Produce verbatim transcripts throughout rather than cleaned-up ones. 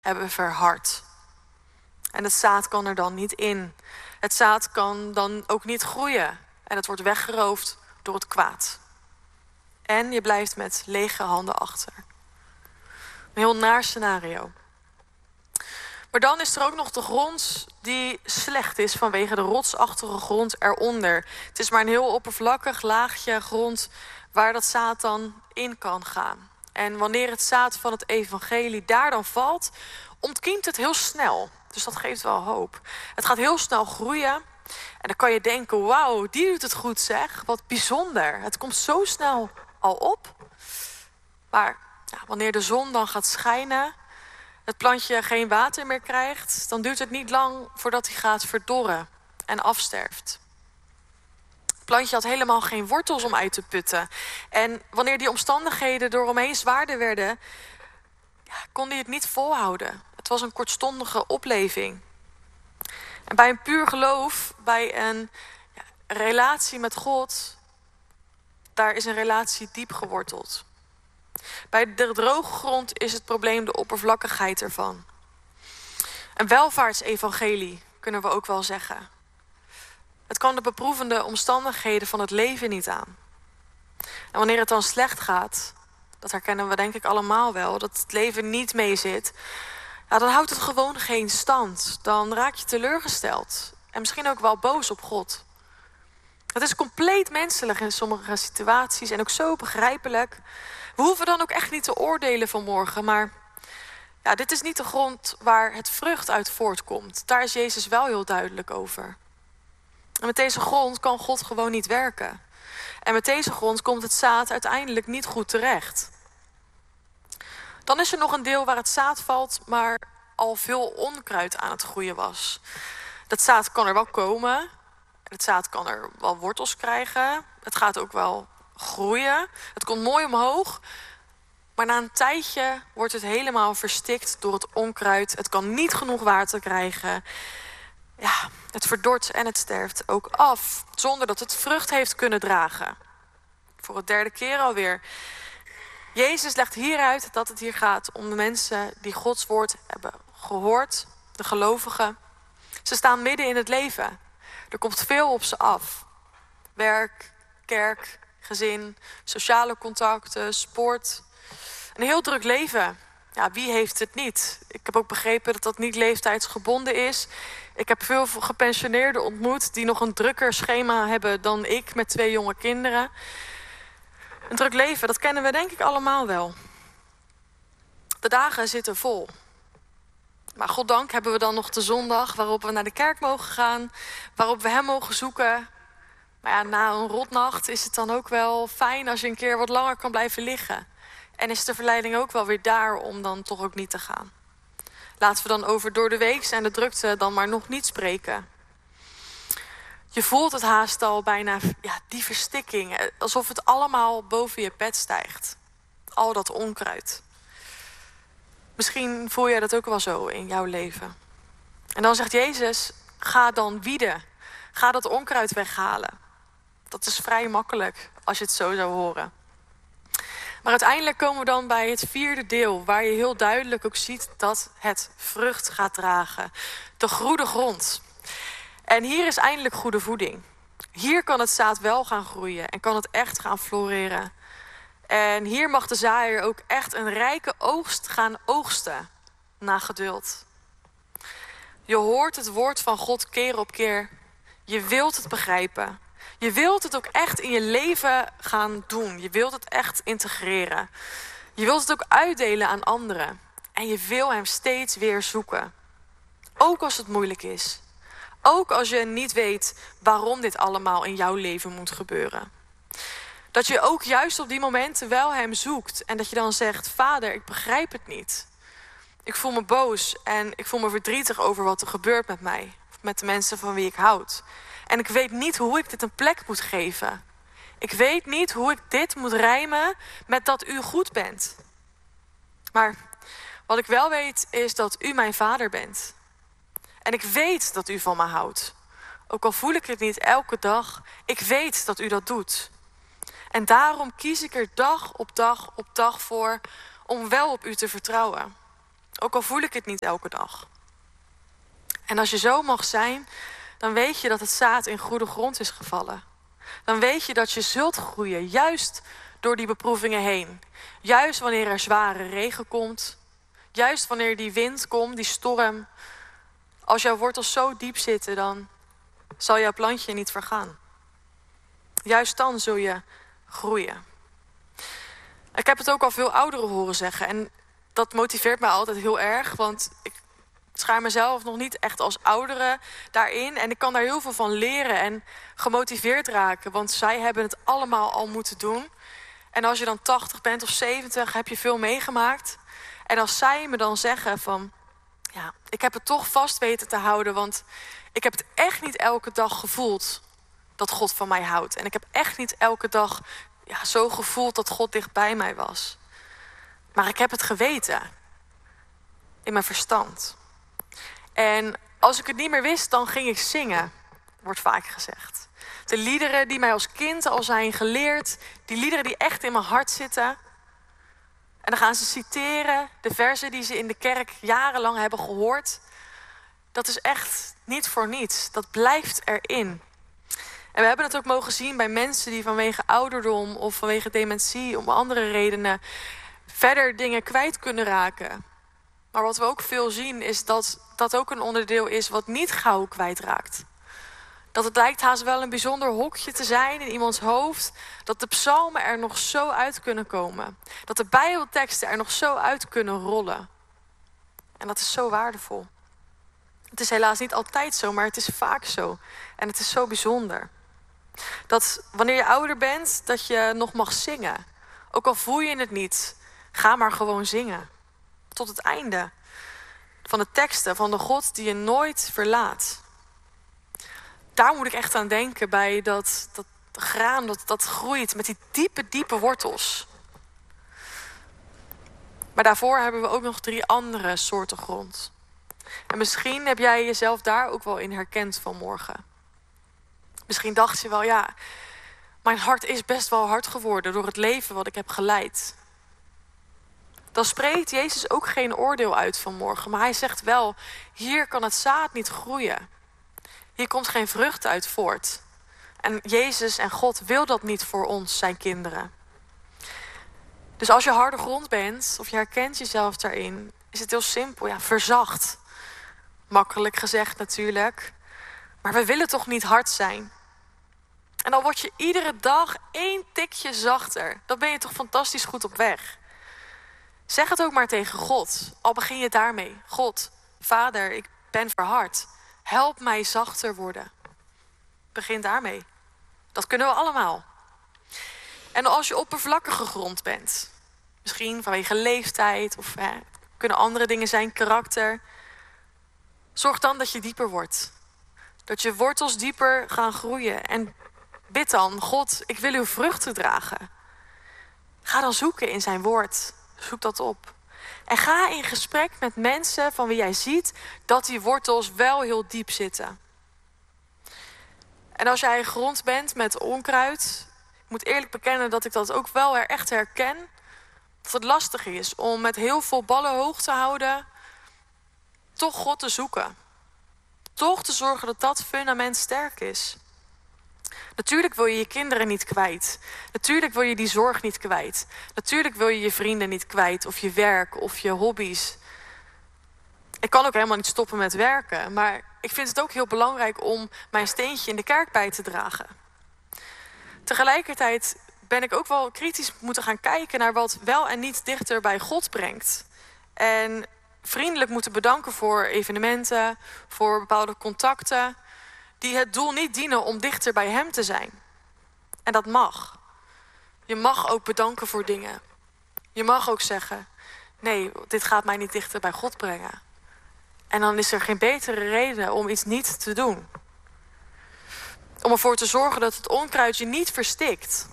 hebben verhard. En het zaad kan er dan niet in. Het zaad kan dan ook niet groeien. En het wordt weggeroofd door het kwaad. En je blijft met lege handen achter. Een heel naar scenario. Maar dan is er ook nog de grond die slecht is vanwege de rotsachtige grond eronder. Het is maar een heel oppervlakkig laagje grond waar dat zaad dan in kan gaan. En wanneer het zaad van het evangelie daar dan valt, ontkiemt het heel snel. Dus dat geeft wel hoop. Het gaat heel snel groeien. En dan kan je denken, wauw, die doet het goed zeg. Wat bijzonder. Het komt zo snel al op. Maar ja, wanneer de zon dan gaat schijnen, het plantje geen water meer krijgt, dan duurt het niet lang voordat hij gaat verdorren en afsterft. Het plantje had helemaal geen wortels om uit te putten. En wanneer die omstandigheden eromheen zwaarder werden, ja, kon hij het niet volhouden. Het was een kortstondige opleving. En bij een puur geloof, bij een ja, relatie met God, daar is een relatie diep geworteld. Bij de droge grond is het probleem de oppervlakkigheid ervan. Een welvaartsevangelie, kunnen we ook wel zeggen. Het kan de beproevende omstandigheden van het leven niet aan. En wanneer het dan slecht gaat, dat herkennen we denk ik allemaal wel, dat het leven niet meezit, ja, dan houdt het gewoon geen stand. Dan raak je teleurgesteld. En misschien ook wel boos op God. Het is compleet menselijk in sommige situaties en ook zo begrijpelijk. We hoeven dan ook echt niet te oordelen vanmorgen, maar ja, dit is niet de grond waar het vrucht uit voortkomt. Daar is Jezus wel heel duidelijk over. En met deze grond kan God gewoon niet werken. En met deze grond komt het zaad uiteindelijk niet goed terecht. Dan is er nog een deel waar het zaad valt, maar al veel onkruid aan het groeien was. Dat zaad kan er wel komen. Het zaad kan er wel wortels krijgen. Het gaat ook wel groeien. Het komt mooi omhoog. Maar na een tijdje wordt het helemaal verstikt door het onkruid. Het kan niet genoeg water krijgen. Ja, het verdort en het sterft ook af. Zonder dat het vrucht heeft kunnen dragen. Voor het derde keer alweer. Jezus legt hieruit dat het hier gaat om de mensen die Gods woord hebben gehoord. De gelovigen. Ze staan midden in het leven. Er komt veel op ze af. Werk, kerk, gezin, sociale contacten, sport. Een heel druk leven. Ja, wie heeft het niet? Ik heb ook begrepen dat dat niet leeftijdsgebonden is. Ik heb veel gepensioneerden ontmoet die nog een drukker schema hebben dan ik met twee jonge kinderen. Een druk leven, dat kennen we denk ik allemaal wel. De dagen zitten vol. Maar goddank hebben we dan nog de zondag waarop we naar de kerk mogen gaan, waarop we hem mogen zoeken. Maar ja, na een rotnacht is het dan ook wel fijn als je een keer wat langer kan blijven liggen. En is de verleiding ook wel weer daar om dan toch ook niet te gaan. Laten we dan over door de week en de drukte dan maar nog niet spreken. Je voelt het haast al bijna, ja, die verstikking. Alsof het allemaal boven je bed stijgt. Al dat onkruid. Misschien voel jij dat ook wel zo in jouw leven. En dan zegt Jezus, ga dan wieden. Ga dat onkruid weghalen. Dat is vrij makkelijk als je het zo zou horen. Maar uiteindelijk komen we dan bij het vierde deel, waar je heel duidelijk ook ziet dat het vrucht gaat dragen. De goede grond. En hier is eindelijk goede voeding. Hier kan het zaad wel gaan groeien en kan het echt gaan floreren. En hier mag de zaaier ook echt een rijke oogst gaan oogsten, na geduld. Je hoort het woord van God keer op keer. Je wilt het begrijpen. Je wilt het ook echt in je leven gaan doen. Je wilt het echt integreren. Je wilt het ook uitdelen aan anderen. En je wil hem steeds weer zoeken. Ook als het moeilijk is. Ook als je niet weet waarom dit allemaal in jouw leven moet gebeuren. Dat je ook juist op die momenten wel hem zoekt. En dat je dan zegt, Vader, ik begrijp het niet. Ik voel me boos en ik voel me verdrietig over wat er gebeurt met mij. Met de mensen van wie ik houd. En ik weet niet hoe ik dit een plek moet geven. Ik weet niet hoe ik dit moet rijmen met dat u goed bent. Maar wat ik wel weet is dat u mijn vader bent. En ik weet dat u van me houdt. Ook al voel ik het niet elke dag, ik weet dat u dat doet. En daarom kies ik er dag op dag op dag voor om wel op u te vertrouwen. Ook al voel ik het niet elke dag. En als je zo mag zijn, dan weet je dat het zaad in goede grond is gevallen. Dan weet je dat je zult groeien, juist door die beproevingen heen. Juist wanneer er zware regen komt. Juist wanneer die wind komt, die storm. Als jouw wortels zo diep zitten, dan zal jouw plantje niet vergaan. Juist dan zul je groeien. Ik heb het ook al veel ouderen horen zeggen. En dat motiveert mij altijd heel erg. Want ik schaar mezelf nog niet echt als oudere daarin. En ik kan daar heel veel van leren en gemotiveerd raken. Want zij hebben het allemaal al moeten doen. En als je dan tachtig bent of zeventig, heb je veel meegemaakt. En als zij me dan zeggen van... ja, ik heb het toch vast weten te houden. Want ik heb het echt niet elke dag gevoeld dat God van mij houdt. En ik heb echt niet elke dag ja, zo gevoeld dat God dicht bij mij was. Maar ik heb het geweten. In mijn verstand. En als ik het niet meer wist, dan ging ik zingen. Wordt vaak gezegd. De liederen die mij als kind al zijn geleerd. Die liederen die echt in mijn hart zitten. En dan gaan ze citeren. De verzen die ze in de kerk jarenlang hebben gehoord. Dat is echt niet voor niets. Dat blijft erin. En we hebben het ook mogen zien bij mensen die vanwege ouderdom of vanwege dementie, om andere redenen, verder dingen kwijt kunnen raken. Maar wat we ook veel zien is dat dat ook een onderdeel is wat niet gauw kwijtraakt. Dat het lijkt haast wel een bijzonder hokje te zijn in iemands hoofd. Dat de psalmen er nog zo uit kunnen komen. Dat de Bijbelteksten er nog zo uit kunnen rollen. En dat is zo waardevol. Het is helaas niet altijd zo, maar het is vaak zo. En het is zo bijzonder. Dat wanneer je ouder bent, dat je nog mag zingen. Ook al voel je het niet, ga maar gewoon zingen. Tot het einde van de teksten van de God die je nooit verlaat. Daar moet ik echt aan denken bij dat, dat graan dat, dat groeit met die diepe, diepe wortels. Maar daarvoor hebben we ook nog drie andere soorten grond. En misschien heb jij jezelf daar ook wel in herkend vanmorgen. Misschien dacht je wel, ja, mijn hart is best wel hard geworden door het leven wat ik heb geleid. Dan spreekt Jezus ook geen oordeel uit vanmorgen. Maar hij zegt wel, hier kan het zaad niet groeien. Hier komt geen vrucht uit voort. En Jezus en God wil dat niet voor ons, zijn kinderen. Dus als je harde grond bent, of je herkent jezelf daarin, is het heel simpel, ja, verzacht. Makkelijk gezegd natuurlijk. Maar we willen toch niet hard zijn. En dan word je iedere dag één tikje zachter. Dan ben je toch fantastisch goed op weg. Zeg het ook maar tegen God. Al begin je daarmee. God, Vader, ik ben verhard. Help mij zachter worden. Begin daarmee. Dat kunnen we allemaal. En als je oppervlakkige grond bent. Misschien vanwege leeftijd of hè, kunnen andere dingen zijn, karakter. Zorg dan dat je dieper wordt. Dat je wortels dieper gaan groeien. En bid dan, God, ik wil uw vruchten dragen. Ga dan zoeken in zijn woord. Zoek dat op. En ga in gesprek met mensen van wie jij ziet dat die wortels wel heel diep zitten. En als jij grond bent met onkruid, ik moet eerlijk bekennen dat ik dat ook wel echt herken. Dat het lastig is om met heel veel ballen hoog te houden, toch God te zoeken. Toch te zorgen dat dat fundament sterk is. Natuurlijk wil je je kinderen niet kwijt. Natuurlijk wil je die zorg niet kwijt. Natuurlijk wil je je vrienden niet kwijt. Of je werk of je hobby's. Ik kan ook helemaal niet stoppen met werken. Maar ik vind het ook heel belangrijk om mijn steentje in de kerk bij te dragen. Tegelijkertijd ben ik ook wel kritisch moeten gaan kijken naar wat wel en niet dichter bij God brengt. En vriendelijk moeten bedanken voor evenementen, voor bepaalde contacten die het doel niet dienen om dichter bij hem te zijn. En dat mag. Je mag ook bedanken voor dingen. Je mag ook zeggen, nee, dit gaat mij niet dichter bij God brengen. En dan is er geen betere reden om iets niet te doen. Om ervoor te zorgen dat het onkruid je niet verstikt.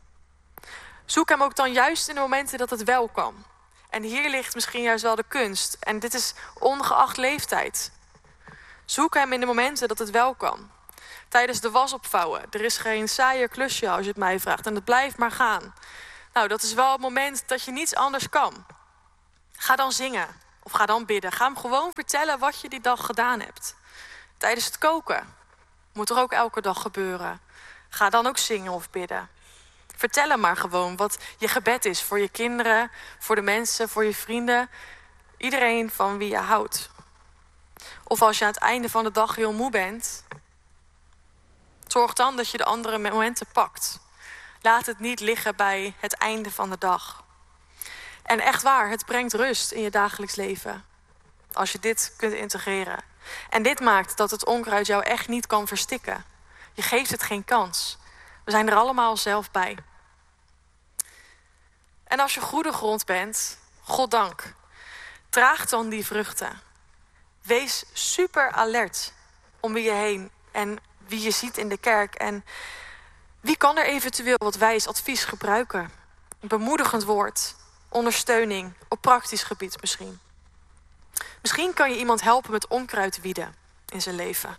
Zoek hem ook dan juist in de momenten dat het wel kan. En hier ligt misschien juist wel de kunst. En dit is ongeacht leeftijd. Zoek hem in de momenten dat het wel kan. Tijdens de was opvouwen. Er is geen saaier klusje als je het mij vraagt. En het blijft maar gaan. Nou, dat is wel het moment dat je niets anders kan. Ga dan zingen. Of ga dan bidden. Ga hem gewoon vertellen wat je die dag gedaan hebt. Tijdens het koken. Moet er ook elke dag gebeuren. Ga dan ook zingen of bidden. Vertel hem maar gewoon wat je gebed is voor je kinderen, voor de mensen, voor je vrienden. Iedereen van wie je houdt. Of als je aan het einde van de dag heel moe bent, zorg dan dat je de andere momenten pakt. Laat het niet liggen bij het einde van de dag. En echt waar, het brengt rust in je dagelijks leven. Als je dit kunt integreren. En dit maakt dat het onkruid jou echt niet kan verstikken. Je geeft het geen kans. We zijn er allemaal zelf bij. En als je goede grond bent, goddank, draag dan die vruchten. Wees super alert om wie je heen en wie je ziet in de kerk. En wie kan er eventueel wat wijs advies gebruiken? Een bemoedigend woord, ondersteuning, op praktisch gebied misschien. Misschien kan je iemand helpen met onkruid wieden in zijn leven.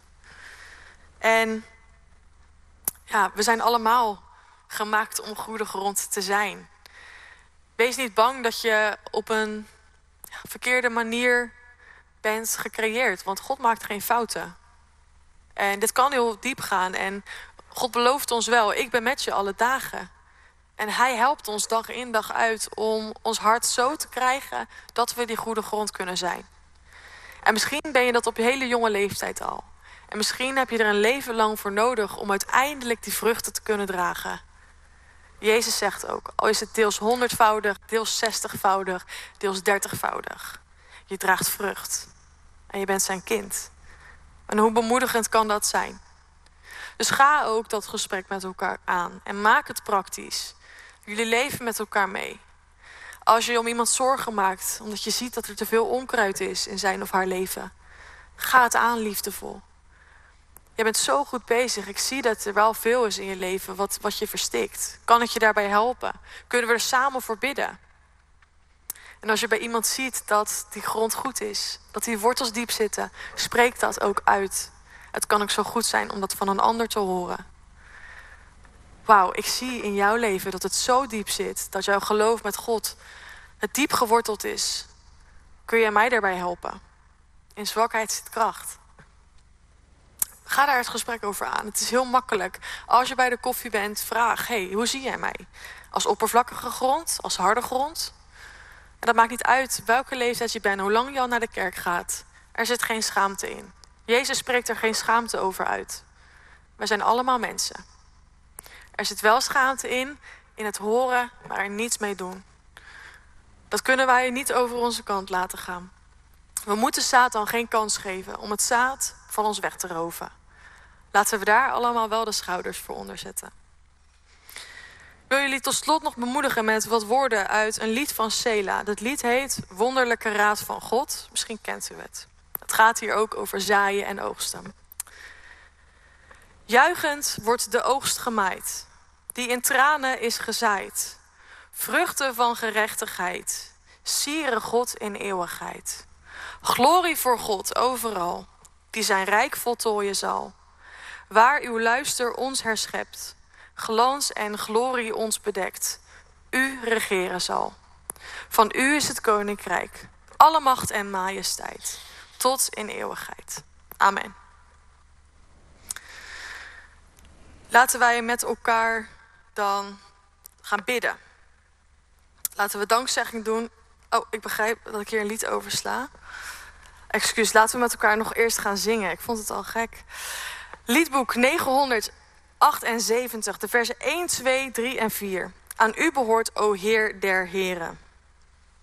En ja, we zijn allemaal gemaakt om goede grond te zijn. Wees niet bang dat je op een ja, verkeerde manier bent gecreëerd. Want God maakt geen fouten. En dit kan heel diep gaan. En God belooft ons wel, ik ben met je alle dagen. En hij helpt ons dag in dag uit om ons hart zo te krijgen dat we die goede grond kunnen zijn. En misschien ben je dat op je hele jonge leeftijd al. En misschien heb je er een leven lang voor nodig om uiteindelijk die vruchten te kunnen dragen. Jezus zegt ook, al is het deels honderdvoudig, deels zestigvoudig, deels dertigvoudig. Je draagt vrucht. En je bent zijn kind. En hoe bemoedigend kan dat zijn? Dus ga ook dat gesprek met elkaar aan. En maak het praktisch. Jullie leven met elkaar mee. Als je je om iemand zorgen maakt, omdat je ziet dat er te veel onkruid is in zijn of haar leven. Ga het aan, liefdevol. Je bent zo goed bezig. Ik zie dat er wel veel is in je leven wat, wat je verstikt. Kan ik je daarbij helpen? Kunnen we er samen voor bidden? En als je bij iemand ziet dat die grond goed is, dat die wortels diep zitten, spreek dat ook uit. Het kan ook zo goed zijn om dat van een ander te horen. Wauw, ik zie in jouw leven dat het zo diep zit, dat jouw geloof met God het diep geworteld is. Kun jij mij daarbij helpen? In zwakheid zit kracht. Ga daar het gesprek over aan. Het is heel makkelijk. Als je bij de koffie bent, vraag, hey, hoe zie jij mij? Als oppervlakkige grond, als harde grond? En dat maakt niet uit welke leeftijd je bent, hoe lang je al naar de kerk gaat. Er zit geen schaamte in. Jezus spreekt er geen schaamte over uit. Wij zijn allemaal mensen. Er zit wel schaamte in, in het horen, maar er niets mee doen. Dat kunnen wij niet over onze kant laten gaan. We moeten Satan geen kans geven om het zaad van ons weg te roven. Laten we daar allemaal wel de schouders voor onderzetten. Ik wil jullie tot slot nog bemoedigen met wat woorden uit een lied van Sela. Dat lied heet Wonderlijke Raad van God. Misschien kent u het. Het gaat hier ook over zaaien en oogsten. Juichend wordt de oogst gemaaid, die in tranen is gezaaid. Vruchten van gerechtigheid, sieren God in eeuwigheid. Glorie voor God overal, die zijn rijk voltooien zal. Waar uw luister ons herschept, glans en glorie ons bedekt. U regeren zal. Van u is het koninkrijk, alle macht en majesteit, tot in eeuwigheid. Amen. Laten wij met elkaar dan gaan bidden. Laten we dankzegging doen. Oh, ik begrijp dat ik hier een lied oversla. Excuus, laten we met elkaar nog eerst gaan zingen. Ik vond het al gek. Liedboek negenhonderdachtenzeventig, de versen één, twee, drie en vier. Aan u behoort, o Heer der Heren.